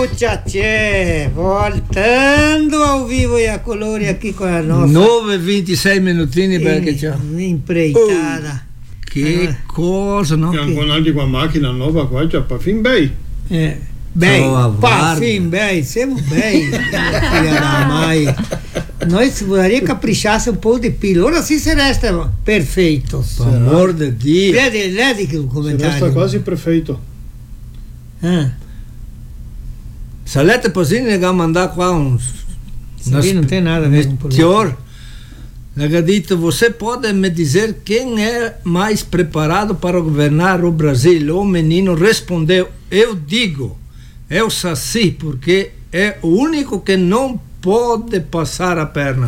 Muchachê, voltando ao vivo e a colore aqui com a nossa 9:26 minutini perché c'è empreitada. Che cosa, no? Che anche com a macchina nova qua c'è fin bei. Bem, guarda. sim, bem, siamo bem, filha da mãe. Nós vorrei caprichasse un po' di più, ora sì si resta perfetto. Per amor di Dio. Vedi che il Si commentario. resta quasi perfeito. Se lette Posini che mandar qua un Não tem nada a ver com senhor, ele disse: você pode me dizer quem é mais preparado para governar o Brasil? O menino respondeu: eu digo, é o Saci, porque é o único que não pode passar a perna.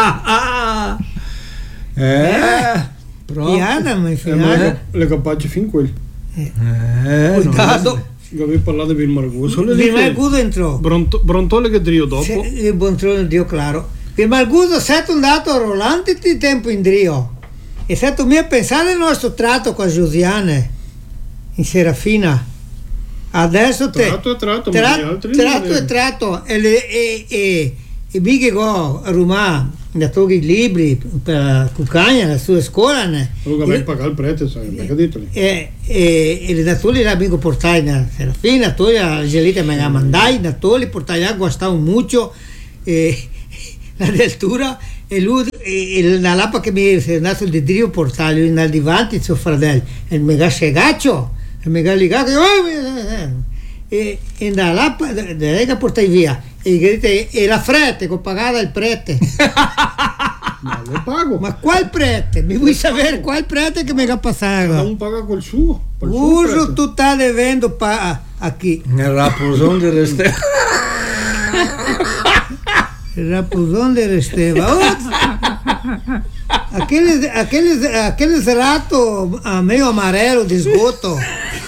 Piada, mas piada. Le capace fin quelli. Cuidado. Che avevi parlato di Marguso. Marguso entrò. Brontole che trio dopo. Il Brontole dio claro. Il Marguso è stato un dato rolante di tempo in drio. È stato mio pensare al nostro tratto con Giusiane in Serafina. Adesso Tratto è tratto e Bighe go a Roma da togli i libri per Cucagna, la sua scuola. Allora vai pagare il prete, sai, perché diteli. E da togli l'amico portai na Serafina, togli la gelita me la mandai, da togli portai a guastavo mucho la deltura e lui la lapa che mi è andato di drio portai in al divanti suo fratello e mi ga segaccio e mi ga ligato e da lapa da portai via e la frete che pagava il prete. Ma lo pago. Ma qual prete? Mi vuoi sapere qual prete che mi ha passato? Non paga col suo. Uso tu stai devendo a chi? Il raposone di Resteva. Il raposone di Resteva. Aquele rato meio amarelo di sgoto.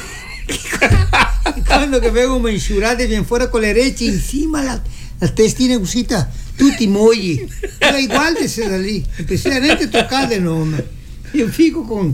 Quando che vengono mensurate viene fuori con le reci in cima la testina uscita tutti mogli era uguale di essere lì impressionante toccare nome io fico con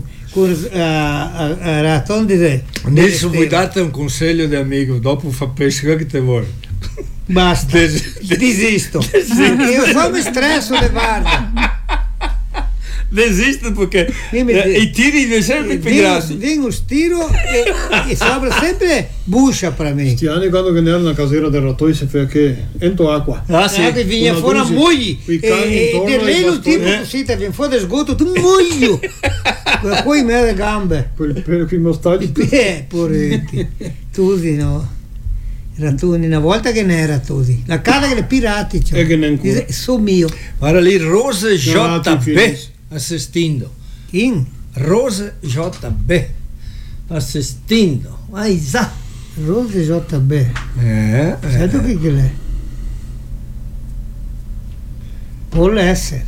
raton di Adesso vuoi darti un consiglio di amico, dopo fa pesca che te vuoi. Basta, desisto. Io só mi stresso le guarda. Desisto perché i tiri sono sempre più grandi. Vengo stiro e sopra sempre buscia per me. Sti anni quando che ne era una casera del Rattoi si fa che entro acqua. Ah sì. Che viene fuori a mogli e lei non tipo così te viene fuori sgoto tu muoio. Poi me le gambe. Per i mostaggi. Poretti. Tusi no. Ratuni, una volta che ne era così. La casa che le pirati c'è. E che ne ancora. Sono mio. Guarda lì Rose JB assistindo. Chi? Rose JB assistindo. Vai za. Rose JB. Sai tu che è? Può essere.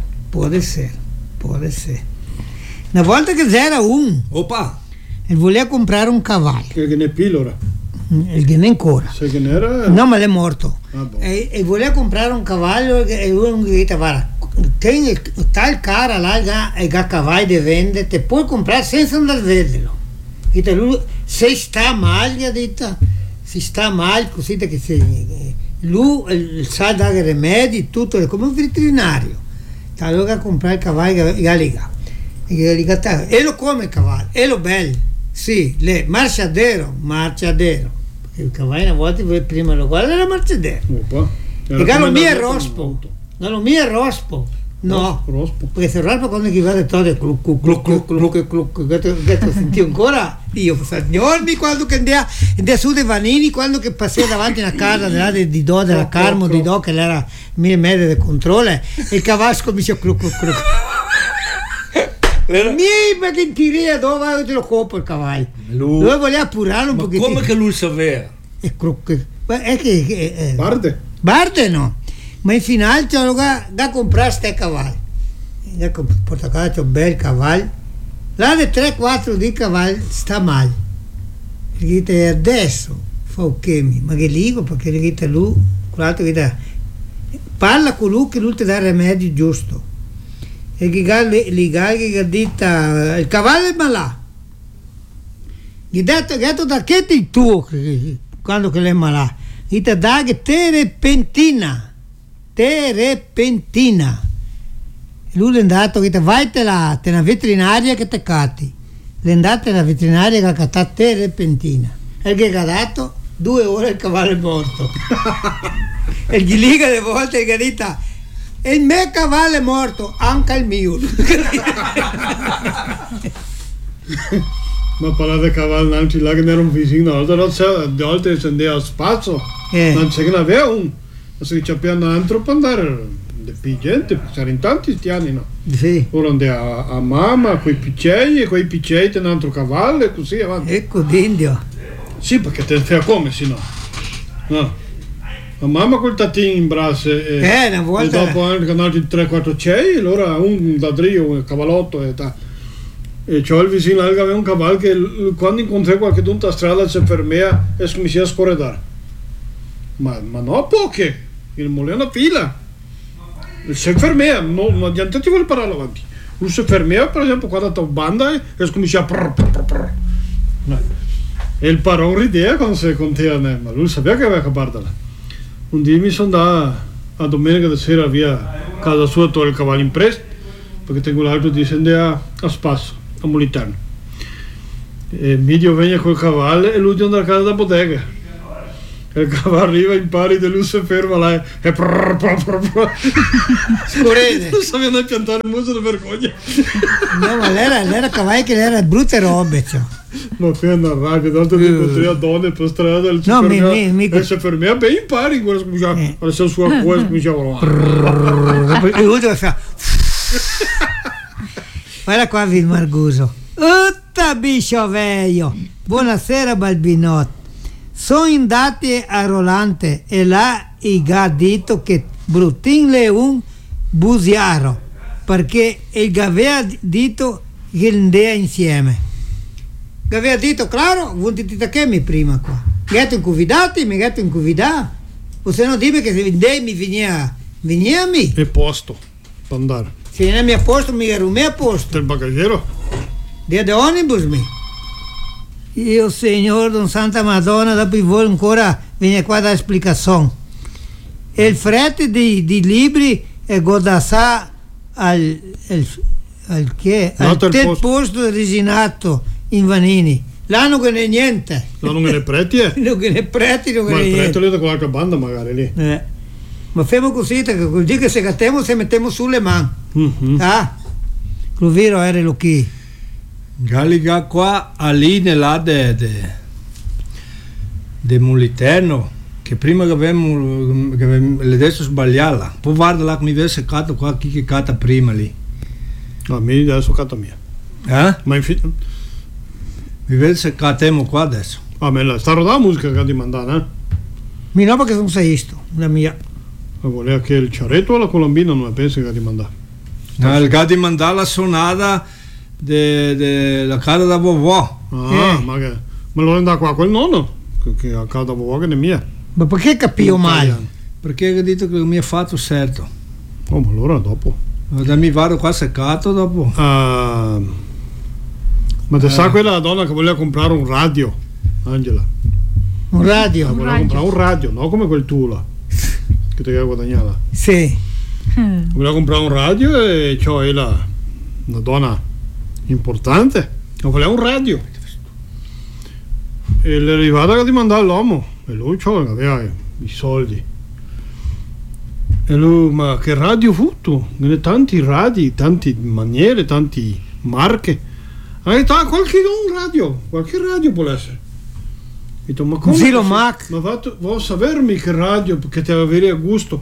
Una volta che c'era Opa. e voleva comprare un cavallo. Che ne pilora. Il che ne ancora. Se che ne era. No, ma l'è morto. Boh. E voleva comprare un cavallo e uno gli disse: guarda, tal cara là e cavalli di vendere, te puoi comprare senza andare a vederlo. E lui, se sta male, gli ha detto, si sta male, così che lui sa dare rimedi, tutto, è come un veterinario. Allora a comprare il cavallo e lo come il cavallo, e lo bello, sì, marciadero. Il cavallo una volta prima lo guarda era marciadero. E non mi è rospo. No, Rospo. perché se rospo quando chi va da todo cluc, che senti ancora io signor quando che andava su dei vanini quando che passava davanti a una casa di Do della Carmo di Do che era mia media di controllo e il cavallo comincia a cluc. Ma che tiria dove te lo compro il cavallo? Lui voleva appurare un pochettino. Come che lui sapeva? È che Barde no. Ma in finale c'è da comprare ste cavalli. Da porta a casa c'è un bel cavallo. Là di 3-4 di cavalli sta male. Gli dite adesso fa ok, ma che dico perché gli dite lui, quell'altro gli dà parla con lui che lui ti dà il rimedio giusto. E gli ha detto il cavallo è malato. Gli ha detto da che ti tu quando che lei è malato. ita daghe terepentina. Lui è andato, ita vai te una veterinaria che te catti. È andato alla veterinaria che ha cattato terepentina. E che ha dato 2 ore il cavallo è morto. E gli liga le volte e grita: il mio cavallo è morto, anche il mio. Ma parlate di cavallo, non ci là che erano vicino, allora di volte si andava a spazio, non c'è che ne aveva un, se ci abbiamo altro per andare, di gente, c'erano in tanti sti anni, no? Sì. Ora andava a mamma, con i piccei, un altro cavallo e così avanti. Ecco d'indio. Sì, perché te fai come, se no? No. La mamma col tatino in braccio una volta. E dopo anche altri 3-4 cei, allora un ladrillo, un cavallotto e c'ho il vicino che aveva un cavallo che quando incontrò qualche dunta a strada si fermava e si cominciava a scorredare. Ma no, poche, il mole una fila. Si fermava, non ti vuole parlare avanti. Lui si fermava, per esempio, quando stava banda e si cominciava a e il parone rideva quando si contava, ma lui sapeva che aveva accaparla. Un giorno mi sono andato a domenica di sera via a casa sua a togliere il cavallo in prestito perché tengo l'altro di scendere a spasso, a Molitano. E Midio venne col cavallo e lui andava a casa da bottega. E il cavallo arriva in pari e lui si ferma là e scorrede. Non sapeva piantare il muso di vergogna. No, ma lei era cavallo che era brutte robe, cioè. Ma qui è una rabbia, tanto di incontrare donne per strada e si fermava ben in pari, quello cominciava a essere sua cosa, cominciava e lui dove fa guarda qua il Marguso. Utta biscio veio. Buonasera Balbinot. Sono andati a Rolante e là i ha detto che Brutin è un busiaro perché il aveva detto che andava insieme. Che aveva detto, claro, vuol dire che mi prima qua. Mi gatto incuvidati, mi gatto incuvidati. O se no dimmi che se mi veniva a me. E posto, per andare. Se viene a mio posto, mi ero a posto. Del bagagliero? De omnibus mi. Io, Signor Don Santa Madonna, dopo vuole ancora venire qua da spiegazione. E il frete di libri è godassà al posto designato in Vanini. Là non è niente. Là non è preti, non è preti, non è niente. Ma il prete lì da qualche banda magari lì. Ma facciamo così, che quel giorno che se cattiamo se mettiamo sulle mani. Lo vero era lo che. Galiga qua lì nella de Moliterno, che prima che avevamo adesso sbagliata. Poi guarda là che mi vede seccato qua chi che cata prima lì. No, mi adesso cata mia. Ma infatti mi vede seccatemo qua adesso. Ah, me la sta rodando la musica che ti mandata, Mi no perché non sei visto, la mia. Ma voleva che il ciaretto o la colombina non la pensi che ti mandava? No, il che ti mandava la sonata della casa da vovò. Ma lo andava qua quel nonno che a casa da vovò che è mia. Ma perché capivo male? Perché ha detto che mi ha fatto certo. Oh, ma allora dopo mi vado qua seccato dopo. Ma te sa quella donna che voleva comprare un radio, Angela? Un radio? Voleva comprare un radio, no come quel tuo là che ti aveva guadagnato. Sì. Voleva comprare un radio e cioè una donna importante, voleva un radio e le è arrivata che ti mandava l'uomo e lui aveva i soldi e lui, ma che radio fu tu? Tanti radi, tante maniere, tanti marche. Ha detto, qualche radio può essere. Ho detto, ma come? Zilo Mac. Ma vuoi sapermi che radio che ti aveva a gusto?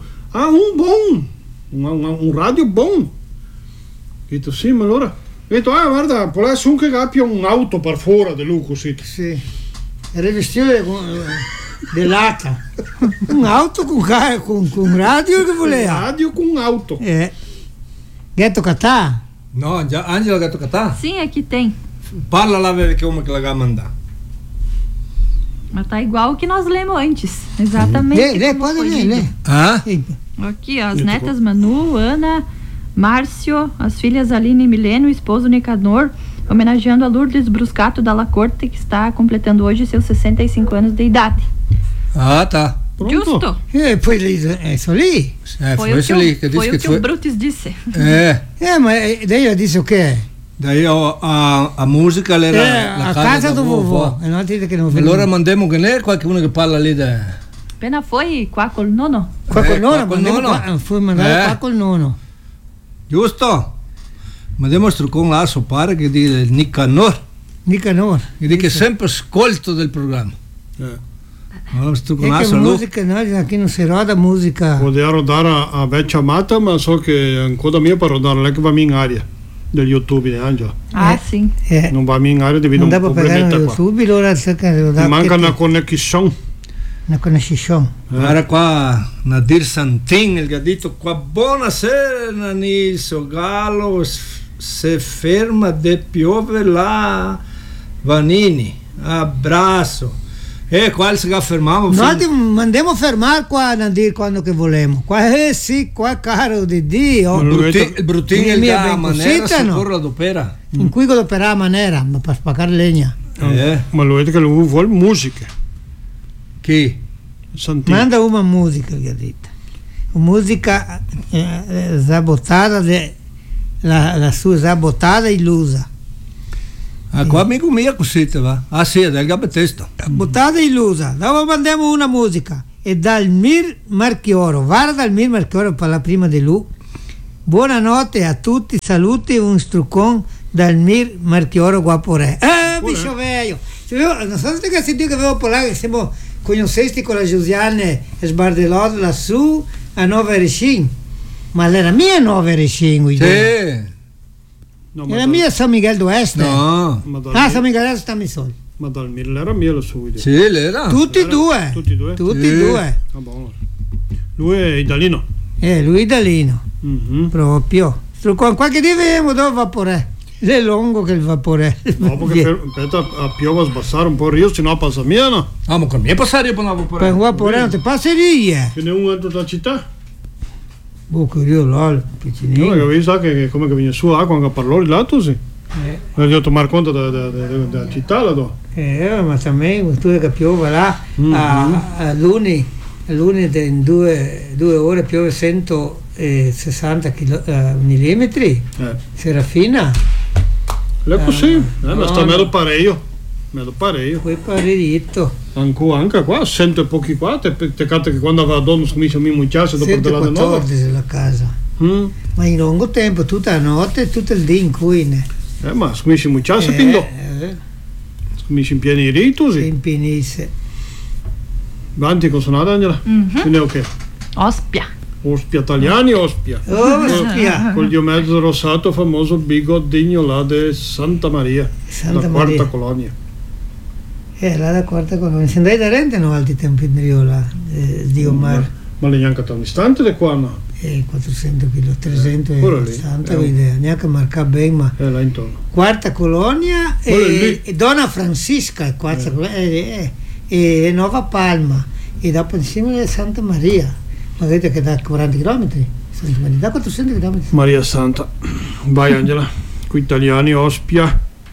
Un radio buon. Ho detto, sì, ma allora. Ho detto, guarda, può essere che abbia un'auto per fuori di lui così. Sì. Era vestito dell'H. Un'auto con radio che voleva. Radio con auto. Gatto Catà. No, Angela Gatto Catà? Sim, aqui tem. Parla lá ver que uma que ela vai mandar. Mas tá igual o que nós lemos antes. Exatamente. Pode ler. Aqui, ó, as netas Manu, Ana, Márcio, as filhas Aline e Milene, o esposo Nicanor, homenageando a Lourdes Bruscato Dalla Corte, que está completando hoje seus 65 anos de idade. Tá. Giusto. E poi sono lì. Foi o que o Brutus disse. Ma lei disse ok. Daí a música era a casa do vovô. E non dite che non allora mandiamo che ne qualcuno che parla lì da... Appena foi qua col nonno. Qua col nonno? Fu mandato qua col nonno. Giusto? Mandiamo con là a suo padre che dice Nicanor. Che dice sempre ascolto del programma. Che musica, no? Qui non si roda musica. Podevo rodare a vecchia amata, ma so che ancora mia per rodare, non è che va in aria del YouTube di Angela. Sì. Non va in aria devido a un problema qua. YouTube, allora manca una connessione. Una connessione. Era qua Nadir Santin, il gadito qua. Buonasera Naniso, Gallo se ferma de piove là Vanini. Abbraccio. Qua si fermiamo. Noi mandiamo fermare qua Nadir quando che vogliamo. Qua sì, qua caro di Dio. Il bruttino è la maniera sicura l'adopera. In cui l'adopera la maniera, ma per spaccare legna. Ma lo vede che lui vuole musica. Chi? Santino. Manda una musica, gli ha detto. Musica sabotata, la sua sabotata illusa. Qua amico mio così va. Sì, è del gabetesto. Sabotata illusa. Dopo mandiamo una musica. E dal Mir Marchioro. Guarda il Mir Marchioro per la prima di lui. Buonanotte a tutti, saluti, un struccon dal Mir Marchioro Guaporè. Bicho velho. Non so se sentito che avevo parlato che siamo conoscesti con la Giusiane sbardellosa lassù a Nova Erechin. Ma era mia Nova Erechin. Sì. No, era mia San Miguel d'Oeste. No. San Miguel d'Oeste sta mi sol. Ma dal Mir era mia la sua idea. Sì, l'era. Tutti e due. Tutti e due. Lui è italiano. Lui è italiano. Proprio. Con qualche divemo dove vapore. È lungo che il vapore. No, perché a piova sbassare un po' il rio, se no passa mia, no? Ma con me passare io per un vapore. Per un vapore non ti passeria. Ce n'è uno dentro la città. Che io l'ho, piccinino. Io so che come che viene su acqua anche parlò di lato, sì. Devo tomare conto della città là dove. Ma también tu che piove là a luni in 2 ore piove 160 millimetri. Serafina. È così, ma sta meglio pareio. Poi pareito. Anche qua, sento pochi qua, te cate che quando aveva donno scomincia a mi mucciarsi dopo della di nuovo. 114 la casa. Ma in lungo tempo, tutta la notte, tutto il dì in cui ma scomincia a mucciarsi pindo. Scomincia in pieni rito, sì. In pienisse. Avanti con suonata, Angela? Quindi è ok. Ospia. Ospia italiani, ospia. Col diomezzo rosato famoso bigodino là di Santa Maria, la quarta colonia. Là la quarta colonia. Se andai da rente no altri tempi in Rio là, Dio Mar. Ma le neanche tan distante da qua, no? 400 km, 300 e tanta idea, neanche marcare bene, ma là intorno. Quarta colonia e Donna Francisca, quarta colonia, e Nova Palma, e dopo insieme a Santa Maria. Ma vedete che da 40 km, da 400 km. Maria Santa, vai Angela, qui italiani, Ospia,